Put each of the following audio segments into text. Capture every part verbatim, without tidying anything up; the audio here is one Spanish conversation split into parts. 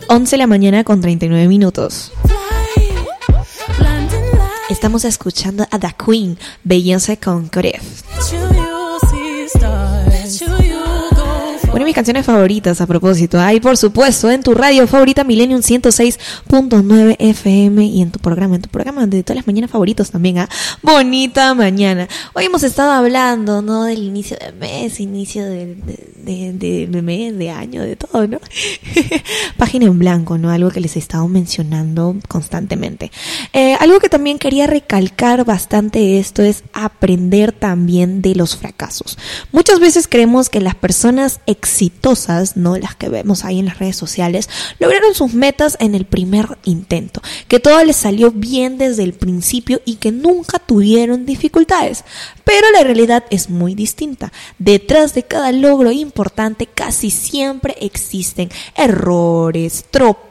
once de la mañana con treinta y nueve minutos. Estamos escuchando a The Queen, Beyoncé con Coref. Una de mis canciones favoritas a propósito. Ay, por supuesto, en tu radio favorita Millennium ciento seis punto nueve F M y en tu programa, en tu programa de todas las mañanas favoritos también, ¿ah? Bonita mañana. Hoy hemos estado hablando, ¿no? Del inicio de mes, inicio de, de, de, de, de mes, de año, de todo, ¿no? Página en blanco, ¿no? Algo que les he estado mencionando constantemente. Eh, algo que también quería recalcar bastante esto es aprender también de los fracasos. Muchas veces creemos que las personas exitosas, ¿no? Las que vemos ahí en las redes sociales, lograron sus metas en el primer intento, que todo les salió bien desde el principio y que nunca tuvieron dificultades. Pero la realidad es muy distinta. Detrás de cada logro importante casi siempre existen errores,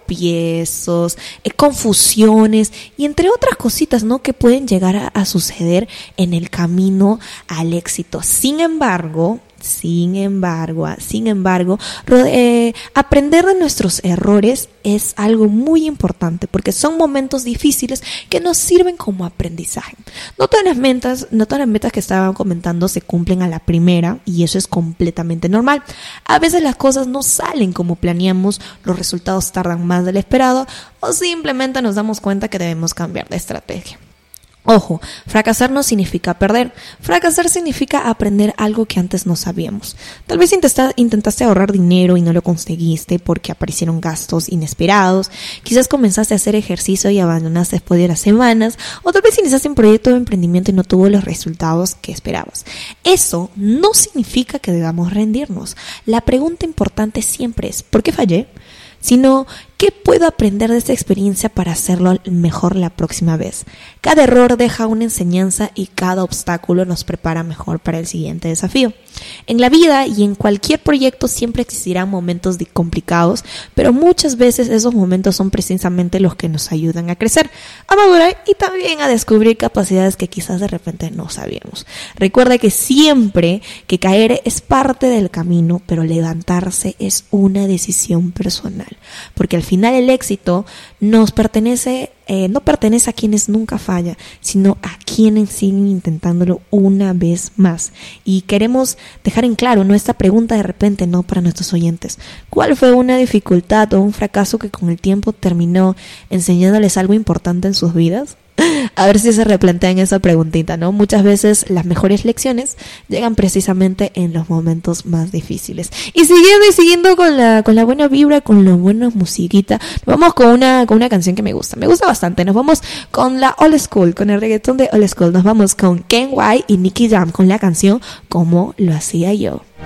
tropiezos, eh, confusiones y entre otras cositas, ¿no? Que pueden llegar a, a suceder en el camino al éxito. Sin embargo, Sin embargo, sin embargo, eh, aprender de nuestros errores es algo muy importante porque son momentos difíciles que nos sirven como aprendizaje. No todas las metas, no todas las metas que estaban comentando se cumplen a la primera y eso es completamente normal. A veces las cosas no salen como planeamos, los resultados tardan más del esperado o simplemente nos damos cuenta que debemos cambiar de estrategia. Ojo, fracasar no significa perder. Fracasar significa aprender algo que antes no sabíamos. Tal vez intentaste ahorrar dinero y no lo conseguiste porque aparecieron gastos inesperados. Quizás comenzaste a hacer ejercicio y abandonaste después de las semanas. O tal vez iniciaste un proyecto de emprendimiento y no tuvo los resultados que esperabas. Eso no significa que debamos rendirnos. La pregunta importante siempre es, ¿por qué fallé? Sino, ¿qué puedo aprender de esta experiencia para hacerlo mejor la próxima vez? Cada error deja una enseñanza y cada obstáculo nos prepara mejor para el siguiente desafío. En la vida y en cualquier proyecto siempre existirán momentos complicados, pero muchas veces esos momentos son precisamente los que nos ayudan a crecer, a madurar y también a descubrir capacidades que quizás de repente no sabíamos. Recuerda que siempre que caer es parte del camino, pero levantarse es una decisión personal, porque al final el éxito nos pertenece, eh, no pertenece a quienes nunca fallan, sino a quienes siguen intentándolo una vez más. Y queremos dejar en claro, ¿no? Esta pregunta de repente, ¿no? Para nuestros oyentes, ¿cuál fue una dificultad o un fracaso que con el tiempo terminó enseñándoles algo importante en sus vidas? A ver si se replantean esa preguntita, ¿no? Muchas veces las mejores lecciones llegan precisamente en los momentos más difíciles. Y siguiendo y siguiendo con la con la buena vibra, con la buena musiquita, nos vamos con una con una canción que me gusta. Me gusta bastante. Nos vamos con la old school, con el reggaetón de old school. Nos vamos con Ken White y Nicky Jam con la canción Como lo hacía yo.